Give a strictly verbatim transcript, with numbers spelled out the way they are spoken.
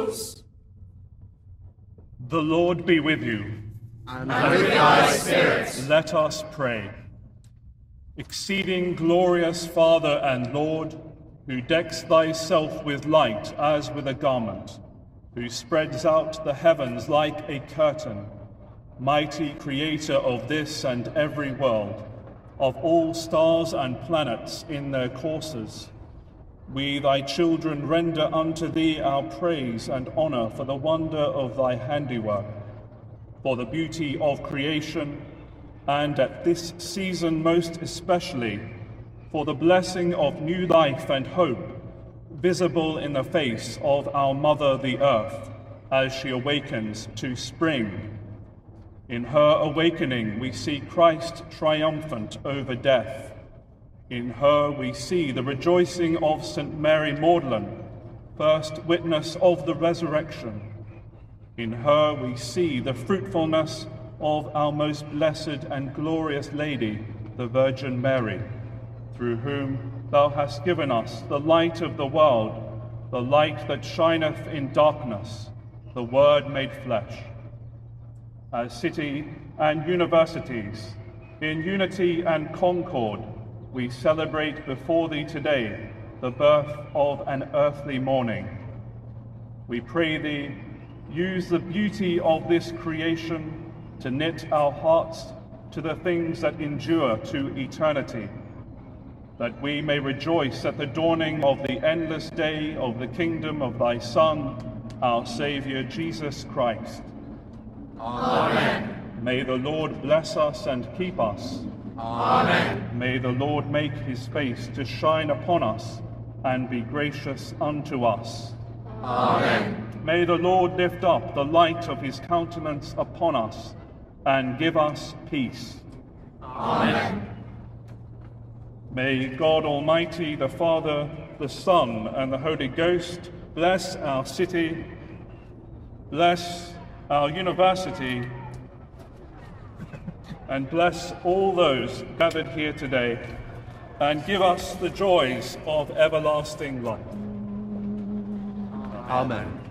yours. The Lord be with you. And with thy spirit. Let us pray. Exceeding glorious Father and Lord, who decks thyself with light as with a garment, who spreads out the heavens like a curtain, mighty creator of this and every world, of all stars and planets in their courses, we, thy children, render unto thee our praise and honour for the wonder of thy handiwork, for the beauty of creation, and at this season most especially, for the blessing of new life and hope, visible in the face of our Mother the Earth, as she awakens to spring. In her awakening we see Christ triumphant over death. In her we see the rejoicing of Saint Mary Magdalene, first witness of the resurrection. In her we see the fruitfulness of our most blessed and glorious Lady, the Virgin Mary, through whom thou hast given us the light of the world, the light that shineth in darkness, the Word made flesh. As city and universities, in unity and concord, we celebrate before thee today the birth of an earthly morning. We pray thee, use the beauty of this creation to knit our hearts to the things that endure to eternity, that we may rejoice at the dawning of the endless day of the kingdom of thy Son, our Saviour, Jesus Christ. Amen. May the Lord bless us and keep us. Amen. May the Lord make his face to shine upon us and be gracious unto us. Amen. May the Lord lift up the light of his countenance upon us and give us peace. Amen. May God Almighty, the Father, the Son, and the Holy Ghost bless our city, bless our university, and bless all those gathered here today, and give us the joys of everlasting life. Amen.